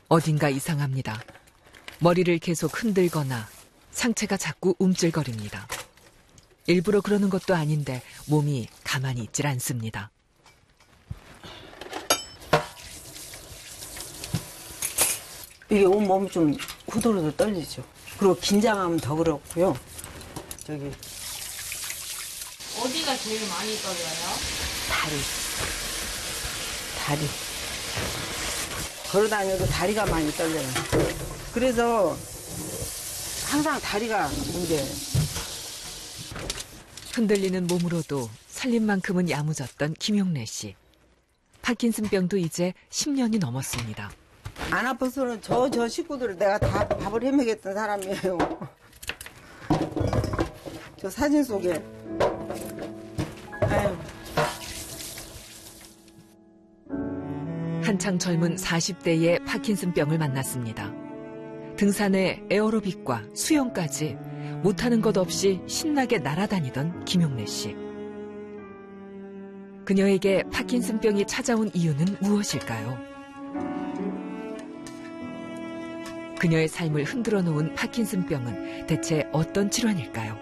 어딘가 이상합니다. 머리를 계속 흔들거나 상체가 자꾸 움찔거립니다. 일부러 그러는 것도 아닌데 몸이 가만히 있질 않습니다. 이게 온몸이 좀 후들후들 떨리죠. 그리고 긴장하면 더 그렇고요. 저기 어디가 제일 많이 떨려요? 다리. 걸어다녀도 다리가 많이 떨려요. 그래서 항상 다리가 문제예요. 흔들리는 몸으로도 살림만큼은 야무졌던 김용래 씨. 파킨슨병도 이제 10년이 넘었습니다. 안 아파서는 저 식구들을 내가 다 밥을 해먹였던 사람이에요. 저 사진 속에. 아유. 한창 젊은 40대의 파킨슨병을 만났습니다. 등산에 에어로빅과 수영까지 못하는 것 없이 신나게 날아다니던 김용래 씨. 그녀에게 파킨슨병이 찾아온 이유는 무엇일까요? 그녀의 삶을 흔들어 놓은 파킨슨병은 대체 어떤 질환일까요?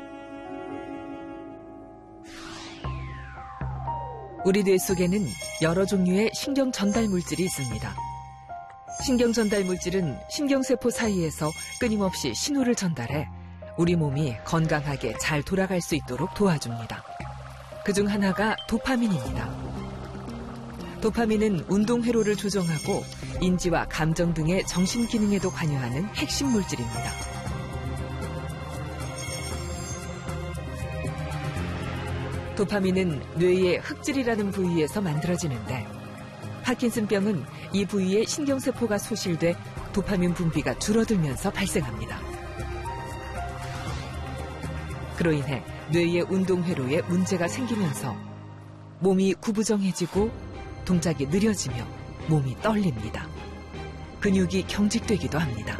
우리 뇌 속에는 여러 종류의 신경 전달 물질이 있습니다. 신경 전달 물질은 신경세포 사이에서 끊임없이 신호를 전달해 우리 몸이 건강하게 잘 돌아갈 수 있도록 도와줍니다. 그중 하나가 도파민입니다. 도파민은 운동 회로를 조정하고 인지와 감정 등의 정신 기능에도 관여하는 핵심 물질입니다. 도파민은 뇌의 흑질이라는 부위에서 만들어지는데 파킨슨병은 이 부위에 신경세포가 소실돼 도파민 분비가 줄어들면서 발생합니다. 그로 인해 뇌의 운동 회로에 문제가 생기면서 몸이 구부정해지고 동작이 느려지며 몸이 떨립니다. 근육이 경직되기도 합니다.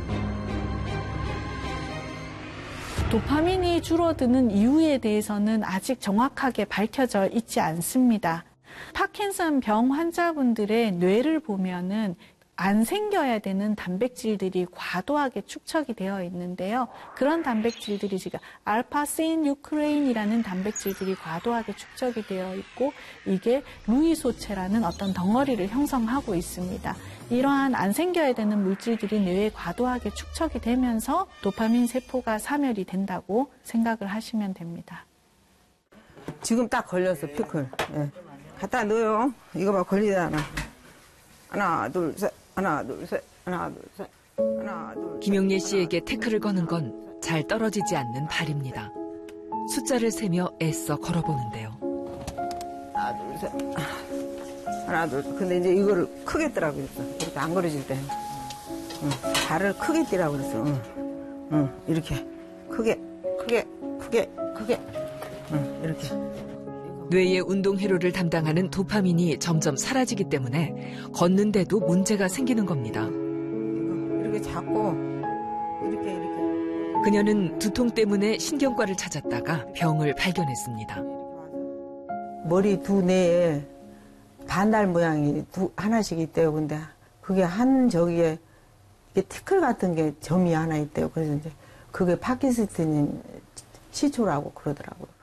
도파민이 줄어드는 이유에 대해서는 아직 정확하게 밝혀져 있지 않습니다. 파킨슨 병 환자분들의 뇌를 보면은 안 생겨야 되는 단백질들이 과도하게 축적이 되어 있는데요. 그런 단백질들이 지금 알파시누크레인이라는 단백질들이 과도하게 축적이 되어 있고 이게 루이소체라는 어떤 덩어리를 형성하고 있습니다. 이러한 안 생겨야 되는 물질들이 뇌에 과도하게 축적이 되면서 도파민 세포가 사멸이 된다고 생각을 하시면 됩니다. 지금 딱 걸렸어, 피클. 예. 갖다 넣어요. 이거 봐, 걸리잖아. 하나, 둘, 셋. 하나, 둘, 셋. 하나, 둘, 셋. 하나, 둘, 셋. 김용래 씨에게 태클을 거는 건 잘 떨어지지 않는 발입니다. 숫자를 세며 애써 걸어보는데요. 하나, 둘, 셋. 하나, 둘, 셋. 근데 이제 이거를 크게 뜨라고 그랬어. 이렇게 안 걸어질 때. 발을 크게 뛰라고 그랬어. 이렇게. 크게. 이렇게. 뇌의 운동 회로를 담당하는 도파민이 점점 사라지기 때문에 걷는데도 문제가 생기는 겁니다. 이렇게 잡고 이렇게. 그녀는 두통 때문에 신경과를 찾았다가 병을 발견했습니다. 머리 두 뇌에 반달 모양이 하나씩 있대요. 근데 그게 한 저기에 이게 티클 같은 게 점이 하나 있대요. 그래서 이제 그게 파킨슨병 시초라고 그러더라고요.